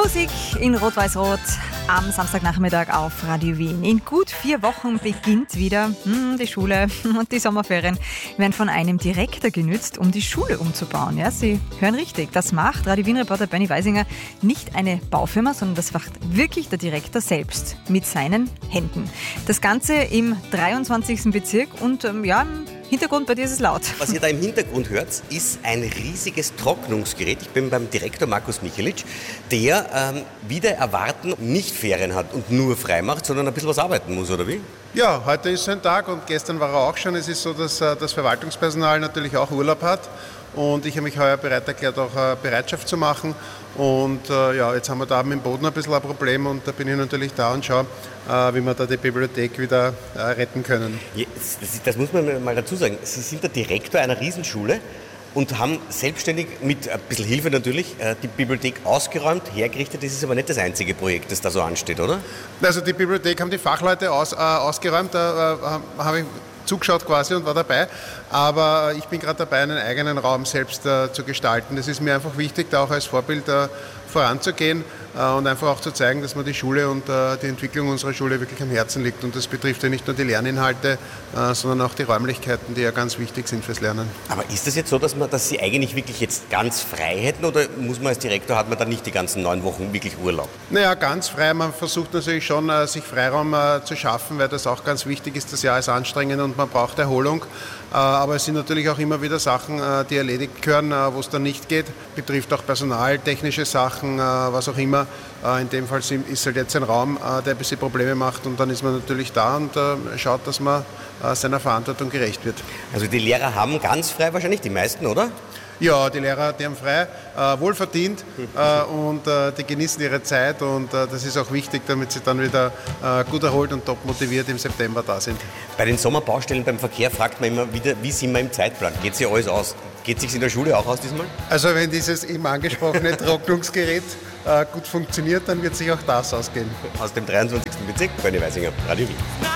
Musik in Rot-Weiß-Rot am Samstagnachmittag auf Radio Wien. In gut 4 Wochen beginnt wieder die Schule und die Sommerferien werden von einem Direktor genützt, um die Schule umzubauen. Ja, Sie hören richtig, das macht Radio Wien-Reporter Bernie Weisinger nicht eine Baufirma, sondern das macht wirklich der Direktor selbst mit seinen Händen. Das Ganze im 23. Bezirk und im Hintergrund bei dir ist es laut. Was ihr da im Hintergrund hört, ist ein riesiges Trocknungsgerät. Ich bin beim Direktor Markus Michelic, der wieder erwarten nicht Ferien hat und nur frei macht, sondern ein bisschen was arbeiten muss, oder wie? Ja, heute ist so ein Tag und gestern war er auch schon. Es ist so, dass das Verwaltungspersonal natürlich auch Urlaub hat. Und ich habe mich heuer bereit erklärt, auch Bereitschaft zu machen. Und jetzt haben wir da mit dem Boden ein bisschen ein Problem und da bin ich natürlich da und schaue, wie wir da die Bibliothek wieder retten können. Ja, das muss man mal dazu sagen. Sie sind der Direktor einer Riesenschule und haben selbstständig mit ein bisschen Hilfe natürlich die Bibliothek ausgeräumt, hergerichtet. Das ist aber nicht das einzige Projekt, das da so ansteht, oder? Also die Bibliothek haben die Fachleute ausgeräumt, da habe ich zugeschaut quasi und war dabei, aber ich bin gerade dabei, einen eigenen Raum selbst zu gestalten. Das ist mir einfach wichtig, da auch als Vorbild voranzugehen und einfach auch zu zeigen, dass mir die Schule und die Entwicklung unserer Schule wirklich am Herzen liegt. Und das betrifft ja nicht nur die Lerninhalte, sondern auch die Räumlichkeiten, die ja ganz wichtig sind fürs Lernen. Aber ist das jetzt so, dass Sie eigentlich wirklich jetzt ganz frei hätten oder muss man als Direktor, hat man dann nicht die ganzen 9 Wochen wirklich Urlaub? Naja, ganz frei. Man versucht natürlich schon, sich Freiraum zu schaffen, weil das auch ganz wichtig ist. Das Jahr ist anstrengend und man braucht Erholung. Aber es sind natürlich auch immer wieder Sachen, die erledigt gehören, wo es dann nicht geht. Betrifft auch personaltechnische Sachen, was auch immer. In dem Fall ist halt jetzt ein Raum, der ein bisschen Probleme macht und dann ist man natürlich da und schaut, dass man seiner Verantwortung gerecht wird. Also die Lehrer haben ganz frei wahrscheinlich, die meisten, oder? Ja, die Lehrer, die haben frei, wohlverdient und die genießen ihre Zeit und das ist auch wichtig, damit sie dann wieder gut erholt und top motiviert im September da sind. Bei den Sommerbaustellen beim Verkehr fragt man immer wieder, wie sind wir im Zeitplan? Geht sich alles aus? Geht es sich in der Schule auch aus diesmal? Also wenn dieses eben angesprochene Trocknungsgerät gut funktioniert, dann wird sich auch das ausgehen. Aus dem 23. Bezirk, Bernie Weisinger, Radio Wien.